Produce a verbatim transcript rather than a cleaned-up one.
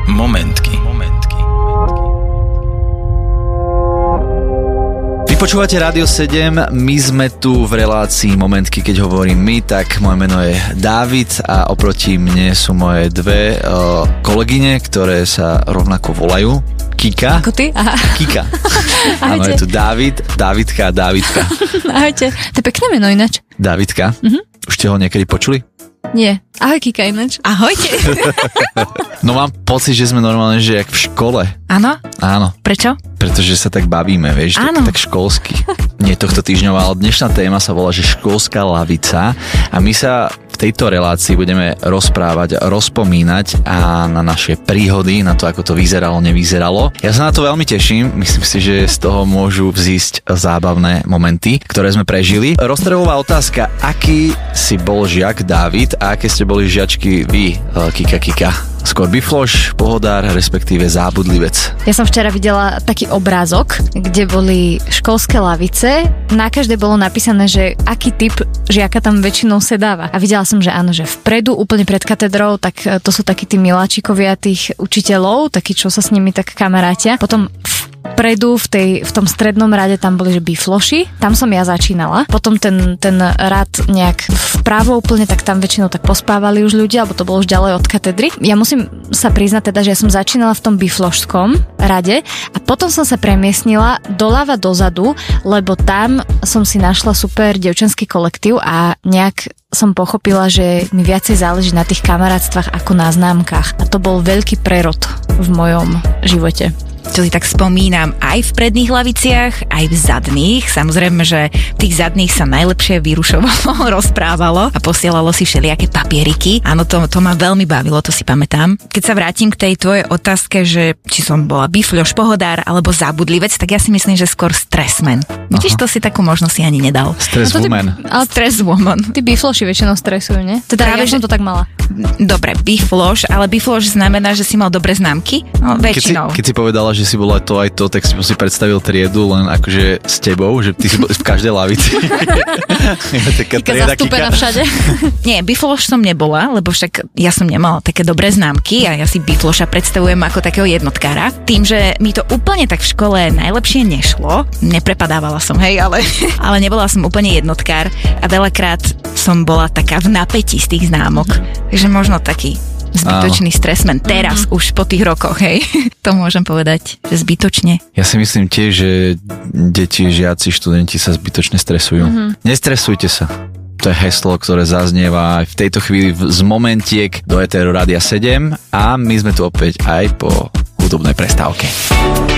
Momentky. Momentky. Vy počúvate Rádio sedem, my sme tu v relácii Momentky, keď hovorím my, tak moje meno je Dávid a oproti mne sú moje dve uh, kolegyne, ktoré sa rovnako volajú Kika. Ako ty? Aha. Kika. Áno, je tu Dávid, Dávidka a Dávidka. Ahojte. To je pekné meno ináč. Dávidka? Mhm. Už ste ho niekedy počuli? Nie. Ahoj Kika ináč. Ahojte. No mám pocit, že sme normálne, že jak v škole. Áno? Áno. Prečo? Pretože sa tak bavíme, vieš, tak, tak školsky. Nie tohto týždňová, ale dnešná téma sa volá, že školská lavica a my sa v tejto relácii budeme rozprávať, rozpomínať a na naše príhody, na to, ako to vyzeralo, nevyzeralo. Ja sa na to veľmi teším, myslím si, že z toho môžu vzísť zábavné momenty, ktoré sme prežili. Rozstreľová otázka, aký si bol žiak Dávid a aké ste boli žiačky vy, Kika Kika? Skôr bifloš, pohodár, respektíve zábudlivec. Ja som včera videla taký obrázok, kde boli školské lavice. Na každej bolo napísané, že aký typ žiaka tam väčšinou sedáva. A videla som, že áno, že vpredu, úplne pred katedrou, tak to sú takí tí miláčikovia tých učiteľov, takí, čo sa s nimi tak kamarátia. Potom vpredu v, tej, v tom strednom rade tam boli, že bifloši, tam som ja začínala. Potom ten, ten rad nejak vpravo úplne, tak tam väčšinou tak pospávali už ľudia, alebo to bolo už ďalej od katedry. Ja musím sa priznať teda, že ja som začínala v tom biflošskom rade a potom som sa premiestnila doľava dozadu, lebo tam som si našla super dievčenský kolektív a nejak som pochopila, že mi viacej záleží na tých kamarátstvách ako na známkach. A to bol veľký prerod v mojom živote. Čo si tak spomínam, aj v predných laviciach, aj v zadných. Samozrejme, že v tých zadných sa najlepšie vyrušovalo, rozprávalo a posielalo si všelijaké papieriky. Áno, to, to ma veľmi bavilo, to si pamätám. Keď sa vrátim k tej tvojej otázke, že či som bola bifľoš, pohodár alebo zábudlivec, tak ja si myslím, že skôr stresman. Vidíš, to si takú možnosť si ani nedal. Stres no woman. Ty, ale stres woman. Ty bifloši väčšinou stresujú, nie? Teda práve, ja som to tak mala. Dobre, bifloš, ale bifloš znamená, že si mal dobré známky? No, väčšinou. Keď si, keď si povedala, že si bola to aj to, tak si si predstavil triedu len akože s tebou, že ty si bol v každej lavici. Taká trieda zastúpená všade. Nie, bifloš som nebola, lebo však ja som nemala také dobré známky a ja si bifloša predstavujem ako takého jednotkára. Tým, že mi to úplne tak v škole najlepšie nešlo, neprepadávala som, hej, ale, ale nebola som úplne jednotkár a veľakrát som bola taká v napätí z tých známok. Takže možno taký zbytočný áno. Stresman. Teraz mm-hmm. už po tých rokoch, hej. To môžem povedať, že zbytočne. Ja si myslím tiež, že deti, žiaci, študenti sa zbytočne stresujú. Mm-hmm. Nestresujte sa. To je heslo, ktoré zaznieva aj v tejto chvíli z momentiek do éteru Rádia sedem a my sme tu opäť aj po hudobnej prestávke.